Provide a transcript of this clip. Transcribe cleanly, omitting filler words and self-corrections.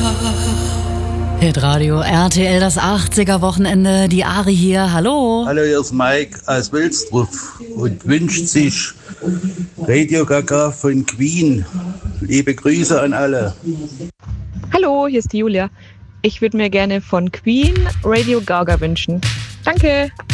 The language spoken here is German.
Hitradio RTL, das 80er-Wochenende. Die Ari hier, hallo. Hallo, hier ist Mike aus Wilsdruff und wünscht sich Radio Gaga von Queen. Liebe Grüße an alle. Hallo, hier ist die Julia. Ich würde mir gerne von Queen Radio Gaga wünschen. Danke.